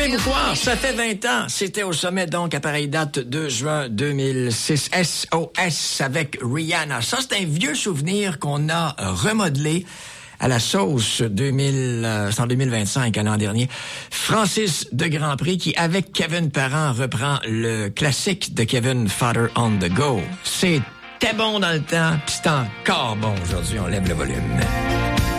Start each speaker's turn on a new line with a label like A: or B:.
A: Savez-vous quoi? Ça fait 20 ans. C'était au sommet, donc, à pareille date, 2 juin 2006. SOS avec Rihanna. Ça, c'est un vieux souvenir qu'on a remodelé à la sauce c'est en 2025, à l'an dernier. Francis de Grandpré, qui, avec Kevin Parent, reprend le classique de Kevin, Father on the Go. C'était bon dans le temps, puis c'est encore bon aujourd'hui. On lève le volume.